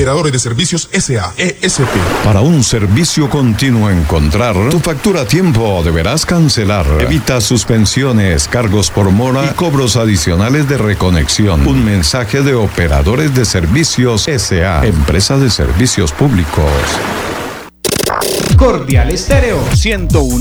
Operadores de Servicios S.A. ESP. Para un servicio continuo encontrar, tu factura a tiempo deberás cancelar. Evita suspensiones, cargos por mora y cobros adicionales de reconexión. Un mensaje de Operadores de Servicios S.A. Empresa de Servicios Públicos. Cordial Estéreo 101.